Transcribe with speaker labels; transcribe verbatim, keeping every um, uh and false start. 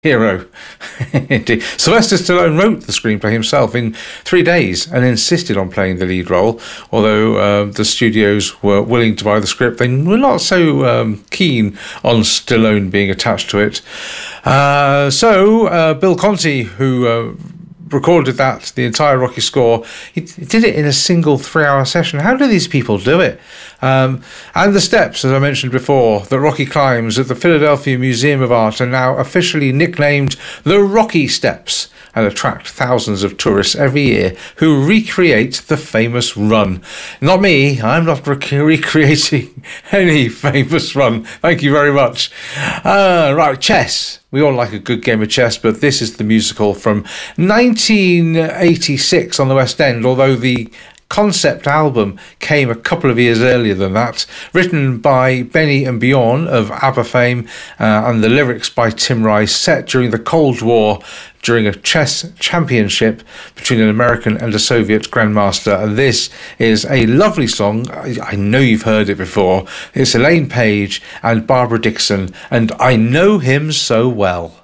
Speaker 1: hero. Indeed. Sylvester Stallone wrote the screenplay himself in three days and insisted on playing the lead role, although uh, the studios were willing to buy the script. They were not so um, keen on Stallone being attached to it. Uh, so uh, Bill Conti, who uh, recorded that, the entire Rocky score, he, he did it in a single three-hour session. How do these people do it? Um, and the steps, as I mentioned before, that Rocky climbs at the Philadelphia Museum of Art are now officially nicknamed the Rocky Steps and attract thousands of tourists every year who recreate the famous run. Not me, I'm not rec- recreating any famous run. Thank you very much. Uh, right, chess. We all like a good game of chess, but this is the musical from nineteen eighty-six on the West End, although the concept album came a couple of years earlier than that, written by Benny and Bjorn of ABBA fame, uh, and the lyrics by Tim Rice, set during the Cold War during a chess championship between an American and a Soviet grandmaster. And this is a lovely song. I, I know you've heard it before. It's Elaine Paige and Barbara Dixon, and I Know Him So Well.